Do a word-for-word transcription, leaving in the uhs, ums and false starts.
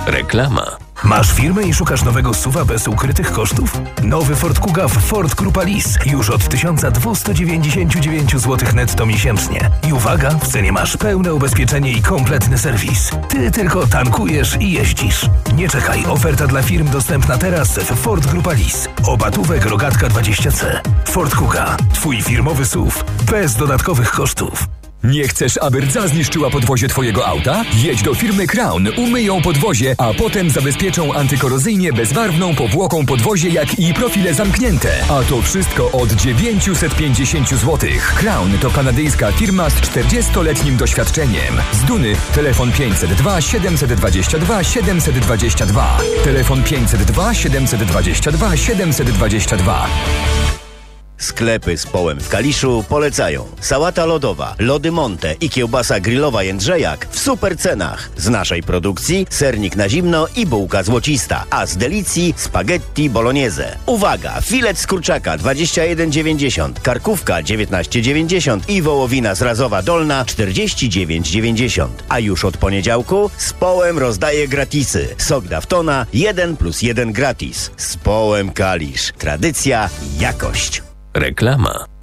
Reklama. Masz firmę i szukasz nowego S U V-a bez ukrytych kosztów? Nowy Ford Kuga w Ford Grupa Lease już od tysiąc dwieście dziewięćdziesiąt dziewięć złotych netto miesięcznie. I uwaga, w cenie masz pełne ubezpieczenie i kompletny serwis. Ty tylko tankujesz i jeździsz. Nie czekaj, oferta dla firm dostępna teraz w Ford Grupa Lease. Obatówek Rogatka dwadzieścia C. Ford Kuga, twój firmowy S U V bez dodatkowych kosztów. Nie chcesz, aby rdza zniszczyła podwozie twojego auta? Jedź do firmy Crown, umyją podwozie, a potem zabezpieczą antykorozyjnie bezbarwną powłoką podwozie, jak i profile zamknięte. A to wszystko od dziewięćset pięćdziesiąt złotych. Crown to kanadyjska firma z czterdziestoletnim doświadczeniem. Z Duny telefon pięćset dwa siedemset dwadzieścia dwa siedemset dwadzieścia dwa. Telefon pięćset dwa siedemset dwadzieścia dwa siedemset dwadzieścia dwa. Sklepy z Połem w Kaliszu polecają. Sałata lodowa, lody Monte i kiełbasa grillowa Jędrzejak w super cenach. Z naszej produkcji sernik na zimno i bułka złocista, a z Delicji spaghetti bolognese. Uwaga! Filet z kurczaka dwadzieścia jeden dziewięćdziesiąt, karkówka dziewiętnaście dziewięćdziesiąt i wołowina zrazowa dolna czterdzieści dziewięć dziewięćdziesiąt. A już od poniedziałku z Połem rozdaje gratisy. Sok Daftona jeden plus jeden gratis. Z Połem Kalisz. Tradycja, jakość. Reklama.